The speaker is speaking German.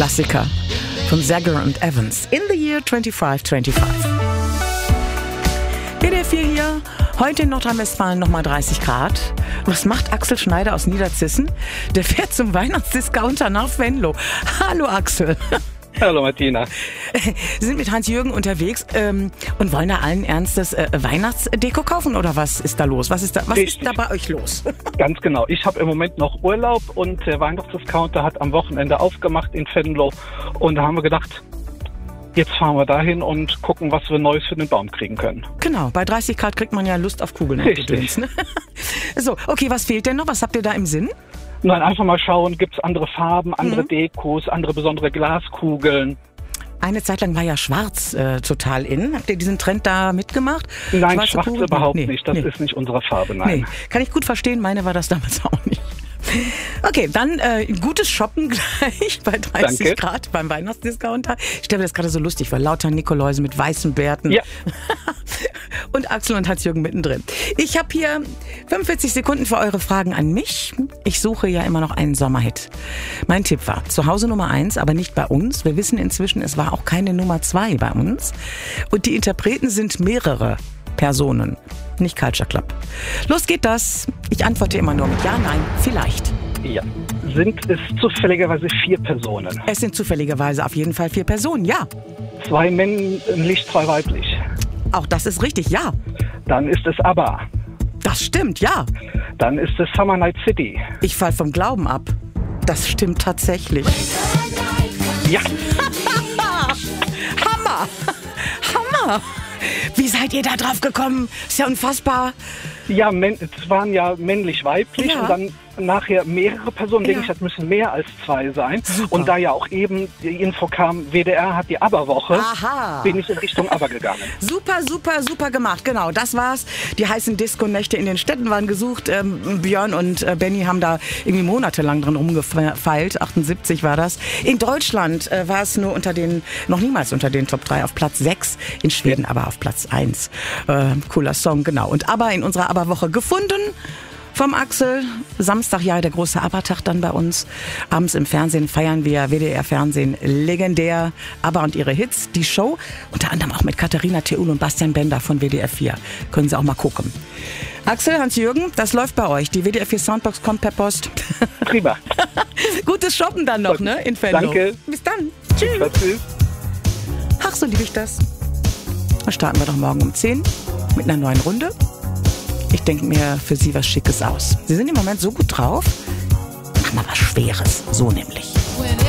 Klassiker von Zager und Evans. In the Year 2525. WDR 4 hier. Heute in Nordrhein-Westfalen nochmal 30 Grad. Was macht Axel Schneider aus Niederzissen? Der fährt zum Weihnachtsdiscounter nach Venlo. Hallo Axel. Hallo Martina. Sie sind mit Hans-Jürgen unterwegs und wollen da allen Ernstes Weihnachtsdeko kaufen oder was ist da los? Was ist da bei euch los? Ganz genau. Ich habe im Moment noch Urlaub und der Weihnachtsdiscounter hat am Wochenende aufgemacht in Venlo und da haben wir gedacht, jetzt fahren wir dahin und gucken, was wir Neues für den Baum kriegen können. Genau, bei 30 Grad kriegt man ja Lust auf Kugeln. Richtig. Ne? So, okay, was fehlt denn noch? Was habt ihr da im Sinn? Nein, einfach mal schauen, gibt es andere Farben, andere Dekos, andere besondere Glaskugeln. Eine Zeit lang war ja schwarz total in. Habt ihr diesen Trend da mitgemacht? Nein, Schwarze schwarz Kugeln? überhaupt nicht. Das ist nicht unsere Farbe, nein. Nee, kann ich gut verstehen. Meine war das damals auch nicht. Okay, dann gutes Shoppen gleich bei 30 Grad beim Weihnachtsdiscounter. Ich stelle mir das gerade so lustig, weil lauter Nikoläuse mit weißen Bärten. Ja. Und Axel und Hans-Jürgen mittendrin. Ich habe hier 45 Sekunden für eure Fragen an mich. Ich suche ja immer noch einen Sommerhit. Mein Tipp war, zu Hause Nummer 1, aber nicht bei uns. Wir wissen inzwischen, es war auch keine Nummer 2 bei uns. Und die Interpreten sind mehrere Personen, nicht Culture Club. Los geht das. Ich antworte immer nur mit Ja, Nein, vielleicht. Ja. Sind es zufälligerweise 4 Personen? Es sind zufälligerweise auf jeden Fall 4 Personen, ja. 2 männlich, 2 weiblich. Auch das ist richtig, ja. Dann ist es ABBA. Das stimmt, ja. Dann ist es Summer Night City. Ich fall vom Glauben ab. Das stimmt tatsächlich. Ja. Hammer! Hammer! Wie seid ihr da drauf gekommen? Ist ja unfassbar. Ja, es waren ja männlich-weiblich und dann nachher mehrere Personen. Denke ich, das müssen mehr als 2 sein. Super. Und da ja auch eben die Info kam, WDR hat die ABBA-Woche, bin ich in Richtung ABBA gegangen. Super, super, super gemacht. Genau, das war's. Die heißen Disco-Nächte in den Städten waren gesucht. Björn und Benny haben da irgendwie monatelang drin rumgefeilt. 78 war das. In Deutschland war es nur noch niemals unter den Top 3 auf Platz 6. In Schweden aber auf Platz 1. Cooler Song, genau. Und ABBA in unserer ABBA-Woche gefunden. Vom Axel. Samstag ja der große ABBA-Tag dann bei uns. Abends im Fernsehen feiern wir WDR-Fernsehen legendär ABBA und ihre Hits. Die Show unter anderem auch mit Katharina Theul und Bastian Bender von WDR 4. Können Sie auch mal gucken. Axel, Hans-Jürgen, das läuft bei euch. Die WDR 4 Soundbox kommt per Post. Prima. Gutes Shoppen dann noch, ne? In Venlo. Danke. Bis dann. Tschüss. Tschüss. Ach, so liebe ich das. Dann starten wir doch morgen um 10 mit einer neuen Runde. Ich denke mir für Sie was Schickes aus. Sie sind im Moment so gut drauf. Mach mal was Schweres. So nämlich.